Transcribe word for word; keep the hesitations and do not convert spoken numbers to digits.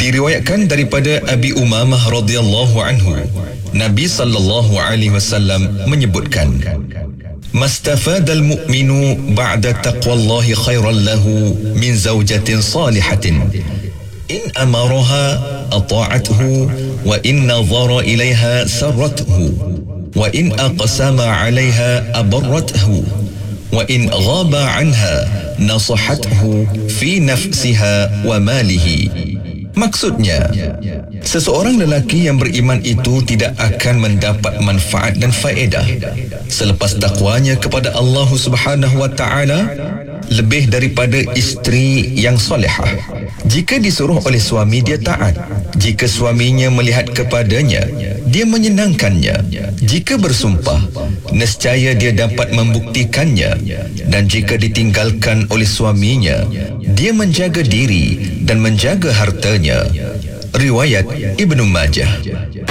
Diriwayatkan daripada Abi Umamah radhiyallahu anhu, Nabi sallallahu alaihi wasallam menyebutkan, "Mastafadal mu'minu ba'da taqwallahi khairan lahu min zawjatin salihatin. In amaraha ata'athu wa in nadhara ilaiha sarrathu wa in aqsama 'alayha abarrathu wa in ghaba 'anha nasahathu fi nafsiha wa malihi." Maksudnya, seseorang lelaki yang beriman itu tidak akan mendapat manfaat dan faedah selepas takwanya kepada Allah Subhanahu wa taala lebih daripada isteri yang solehah. Jika disuruh oleh suami, dia taat. Jika suaminya melihat kepadanya, dia menyenangkannya. Jika bersumpah, nescaya dia dapat membuktikannya. Dan jika ditinggalkan oleh suaminya, dia menjaga diri dan menjaga hartanya. Riwayat Ibnu Majah.